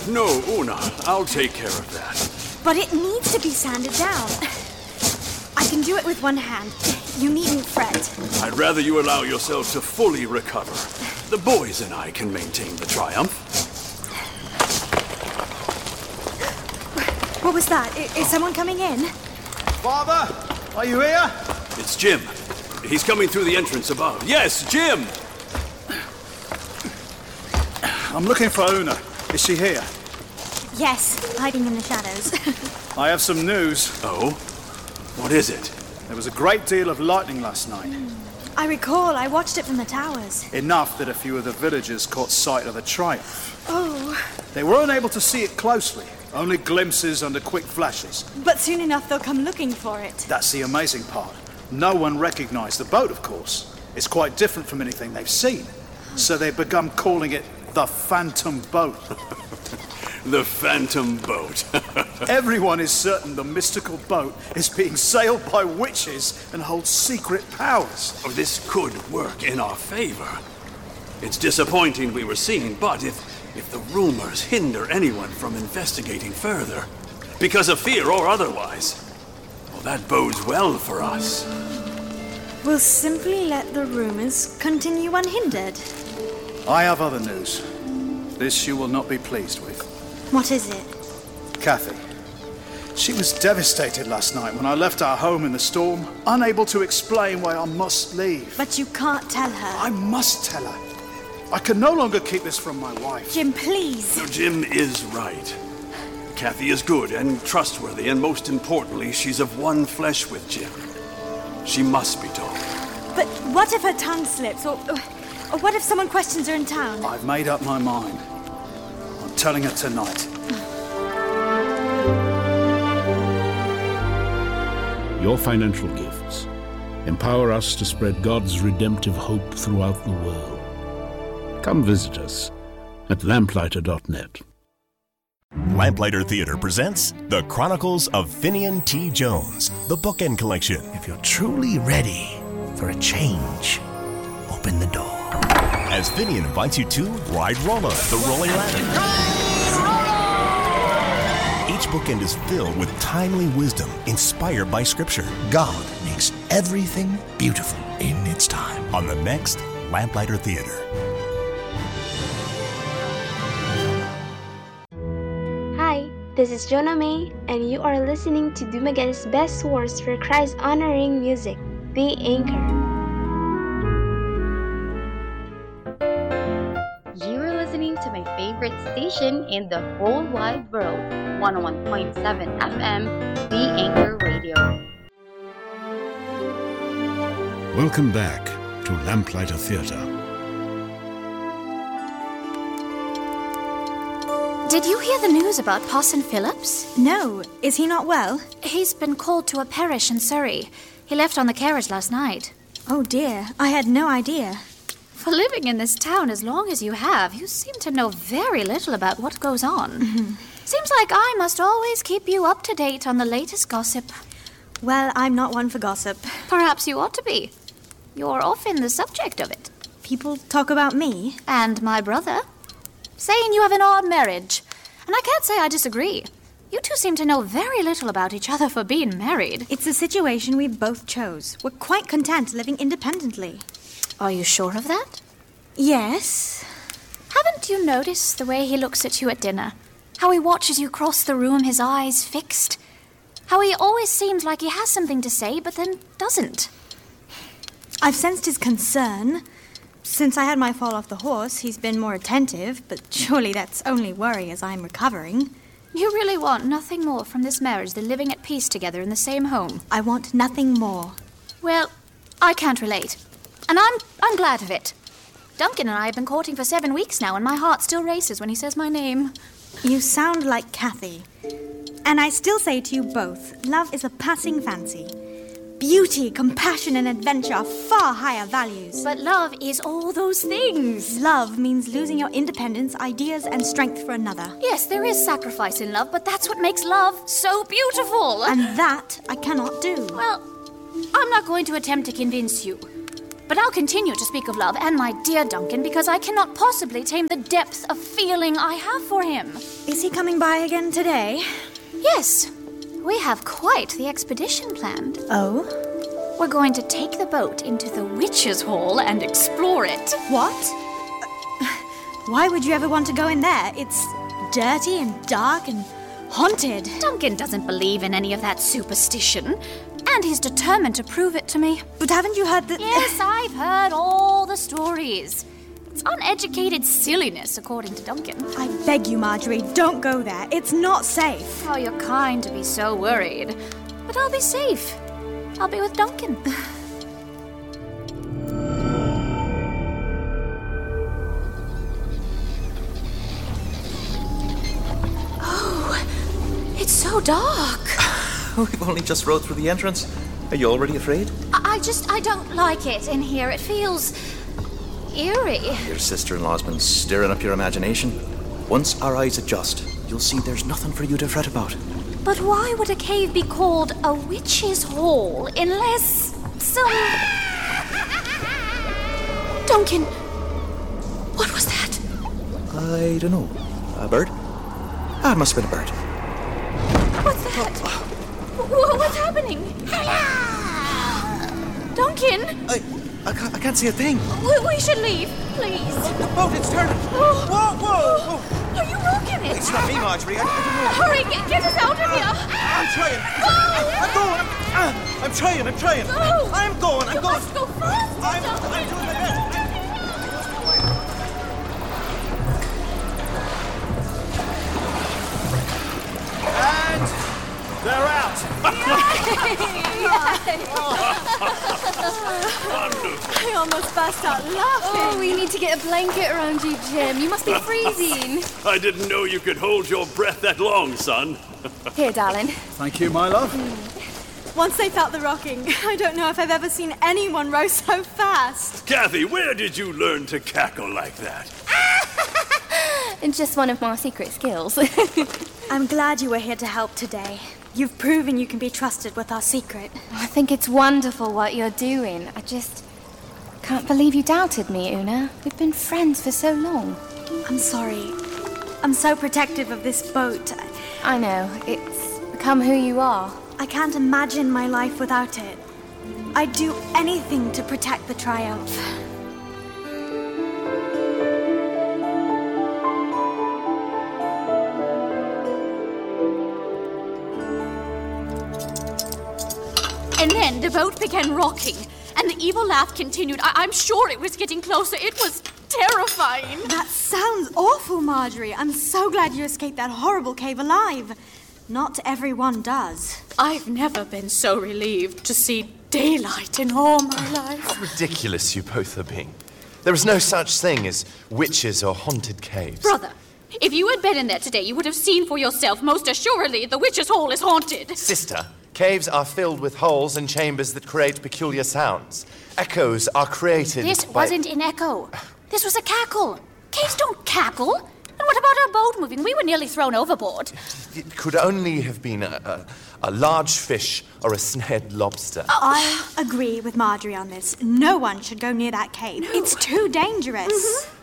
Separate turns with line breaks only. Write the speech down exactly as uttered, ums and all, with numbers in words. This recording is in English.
No, Una, I'll take care of that.
But it needs to be sanded down. I can do it with one hand. You needn't fret.
I'd rather you allow yourself to fully recover. The boys and I can maintain the triumph.
What was that? I- is someone coming in?
Father, are you here?
It's Jim. He's coming through the entrance above. Yes, Jim!
I'm looking for Una. Is she here?
Yes, hiding in the shadows.
I have some news.
Oh? What is it?
There was a great deal of lightning last night.
I recall, I watched it from the towers.
Enough that a few of the villagers caught sight of the triumph.
Oh.
They were unable to see it closely, only glimpses under quick flashes.
But soon enough they'll come looking for it.
That's the amazing part. No one recognized the boat, of course. It's quite different from anything they've seen. So they've begun calling it the Phantom Boat.
The Phantom Boat.
Everyone is certain the mystical boat is being sailed by witches and holds secret powers.
Oh, this could work in our favor. It's disappointing we were seen, but if, if the rumors hinder anyone from investigating further, because of fear or otherwise, well, that bodes well for us.
We'll simply let the rumors continue unhindered.
I have other news. This you will not be pleased with.
What is it?
Kathy. She was devastated last night when I left our home in the storm, unable to explain why I must leave.
But you can't tell her.
I must tell her. I can no longer keep this from my wife.
Jim, please.
No, Jim is right. Kathy is good and trustworthy, and most importantly, she's of one flesh with Jim. She must be told.
But what if her tongue slips, or, or, or what if someone questions her in town?
I've made up my mind. I'm telling her tonight.
Your financial gifts empower us to spread God's redemptive hope throughout the world. Come visit us at lamplighter dot net.
Lamplighter Theatre presents The Chronicles of Finian T. Jones, the Bookend Collection.
If you're truly ready for a change, open the door.
As Finian invites you to Ride Rolla, the rolling ladder. Each bookend is filled with timely wisdom inspired by Scripture.
God makes everything beautiful in its time.
On the next Lamplighter Theatre.
Hi, this is Jonah May, and you are listening to Dumaguete's best source for Christ-honoring music, The Anchor.
You are listening to my favorite station in the whole wide world, one oh one point seven F M, The Anchor Radio.
Welcome back to Lamplighter Theatre.
Did you hear the news about Parson Phillips?
No. Is he not well?
He's been called to a parish in Surrey. He left on the carriage last night.
Oh dear, I had no idea.
For living in this town as long as you have, you seem to know very little about what goes on.
Mm-hmm.
Seems like I must always keep you up to date on the latest gossip.
Well, I'm not one for gossip.
Perhaps you ought to be. You're often the subject of it.
People talk about me?
And my brother. Saying you have an odd marriage. And I can't say I disagree. You two seem to know very little about each other for being married.
It's a situation we both chose. We're quite content living independently.
Are you sure of that?
Yes.
Haven't you noticed the way he looks at you at dinner? How he watches you cross the room, his eyes fixed? How he always seems like he has something to say, but then doesn't?
I've sensed his concern. Since I had my fall off the horse, he's been more attentive, but surely that's only worry as I'm recovering.
You really want nothing more from this marriage than living at peace together in the same home?
I want nothing more.
Well, I can't relate. And I'm I'm glad of it. Duncan and I have been courting for seven weeks now, and my heart still races when he says my name.
You sound like Kathy. And I still say to you both, love is a passing fancy. Beauty, compassion, and adventure are far higher values.
But love is all those things.
Love means losing your independence, ideas, and strength for another.
Yes, there is sacrifice in love, but that's what makes love so beautiful.
And that I cannot do.
Well, I'm not going to attempt to convince you. But I'll continue to speak of love and my dear Duncan because I cannot possibly tame the depth of feeling I have for him.
Is he coming by again today?
Yes. We have quite the expedition planned.
Oh?
We're going to take the boat into the Witch's Hall and explore it.
What? Uh, why would you ever want to go in there? It's dirty and dark and haunted.
Duncan doesn't believe in any of that superstition, and he's determined to prove it to me.
But haven't you heard that...
Yes, I've heard all the stories. It's uneducated silliness, according to Duncan.
I beg you, Marjorie, don't go there. It's not safe.
Oh, you're kind to be so worried. But I'll be safe. I'll be with Duncan. Oh, it's so dark.
We've only just rode through the entrance. Are you already afraid?
I, I just, I don't like it in here. It feels eerie.
Your sister-in-law's been stirring up your imagination. Once our eyes adjust, you'll see there's nothing for you to fret about.
But why would a cave be called a witch's hall unless some... Duncan, what was that?
I don't know. A bird? Ah, it must have been a bird.
What's that? Wh- What's happening? Duncan?
I, I, can't, I can't see a thing.
We, we should leave, please.
The boat, it's turning.
Oh.
Whoa, whoa, whoa.
Are you rocking it?
It's not me, Marjorie. I, I don't know.
Hurry, get, get us out of here.
I'm trying.
Go!
I'm going. I'm, uh, I'm trying. I'm trying.
Go!
I'm going. I'm
you
going.
Must go fast.
I'm, I'm doing my best.
And they're out.
I almost burst out laughing.
Oh, we need to get a blanket around you, Jim. You must be freezing.
I didn't know you could hold your breath that long, son.
Here, darling.
Thank you, my love.
Once they felt the rocking, I don't know if I've ever seen anyone row so fast.
Kathy, where did you learn to cackle like that?
It's just one of my secret skills.
I'm glad you were here to help today. You've proven you can be trusted with our secret.
I think it's wonderful what you're doing. I just can't believe you doubted me, Una. We've been friends for so long.
I'm sorry. I'm so protective of this boat.
I know. It's become who you are.
I can't imagine my life without it. I'd do anything to protect the Triumph.
And then the boat began rocking, and the evil laugh continued. I- I'm sure it was getting closer. It was terrifying.
That sounds awful, Marjorie. I'm so glad you escaped that horrible cave alive. Not everyone does.
I've never been so relieved to see daylight in all my life.
How ridiculous you both are being. There is no such thing as witches or haunted caves.
Brother, if you had been in there today, you would have seen for yourself. Most assuredly, the Witch's Hall is haunted.
Sister, caves are filled with holes and chambers that create peculiar sounds. Echoes are created
This
by...
wasn't an echo. This was a cackle. Caves don't cackle. And what about our boat moving? We were nearly thrown overboard.
It could only have been a, a, a large fish or a snared lobster.
Oh. I agree with Marjorie on this. No one should go near that cave. No. It's too dangerous.
Mm-hmm.